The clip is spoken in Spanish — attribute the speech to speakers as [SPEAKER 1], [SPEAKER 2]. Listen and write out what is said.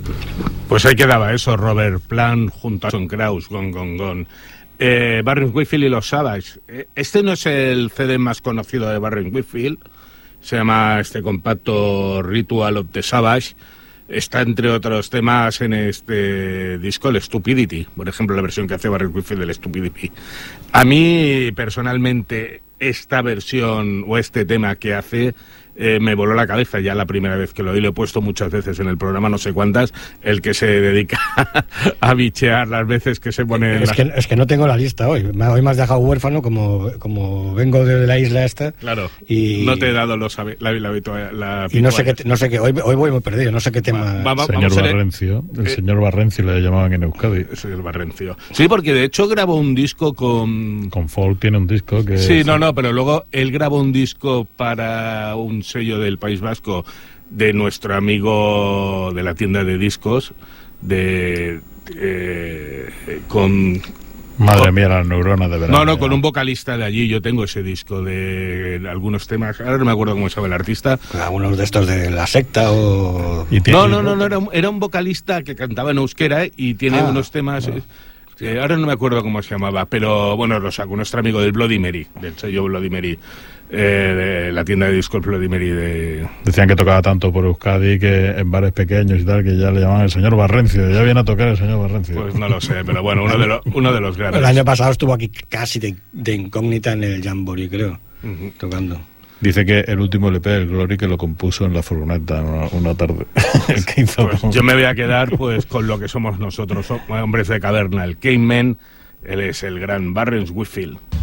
[SPEAKER 1] Pues ahí quedaba eso, Robert Plant junto a Son Kraus, Gone, Gone, Gone. Barry Whitfield y los Savage. Este no es el CD más conocido de Barry Whitfield, se llama este compacto Ritual of the Savage. Está entre otros temas en este disco el Stupidity, por ejemplo la versión que hace Barry Whitfield del Stupidity. A mí personalmente esta versión o este tema que hace me voló la cabeza ya la primera vez que lo oí. Lo he puesto muchas veces en el programa, no sé cuántas. El que se dedica a bichear las veces que se pone...
[SPEAKER 2] Es que no tengo la lista hoy. Hoy me has dejado huérfano como vengo de la isla esta.
[SPEAKER 1] Claro,
[SPEAKER 2] y
[SPEAKER 1] no te he dado la
[SPEAKER 2] y no sé qué, hoy voy muy perdido, no sé qué tema...
[SPEAKER 3] El señor Barrencio le llamaban en Euskadi.
[SPEAKER 1] El señor Barrencio. Sí, porque de hecho grabó un disco con
[SPEAKER 3] Folk, tiene un disco que...
[SPEAKER 1] Sí, no, pero luego él grabó un disco para un sello del País Vasco de nuestro amigo de la tienda de discos con...
[SPEAKER 3] Madre mía, las neuronas de verdad.
[SPEAKER 1] No, con un vocalista de allí. Yo tengo ese disco de algunos temas. Ahora no me acuerdo cómo se llama el artista.
[SPEAKER 2] ¿Algunos de estos de La Secta o...?
[SPEAKER 1] No, era un vocalista que cantaba en euskera y tiene unos temas... ahora no me acuerdo cómo se llamaba, pero bueno, lo sacó nuestro amigo del Bloody Mary, del sello Bloody Mary, de la tienda de discos Bloody Mary de...
[SPEAKER 3] Decían que tocaba tanto por Euskadi que en bares pequeños y tal, que ya le llamaban el señor Barrencio. Ya viene a tocar el señor Barrencio.
[SPEAKER 1] Pues no lo sé, pero bueno, uno de los grandes.
[SPEAKER 2] El año pasado estuvo aquí casi de incógnita en el Jamboree, creo, tocando.
[SPEAKER 3] Dice que el último LP del Glory que lo compuso en la furgoneta una tarde.
[SPEAKER 1] Que hizo pues yo me voy a quedar pues con lo que somos nosotros, hombres de caverna, el Caveman. Él es el gran Barry Whitfield.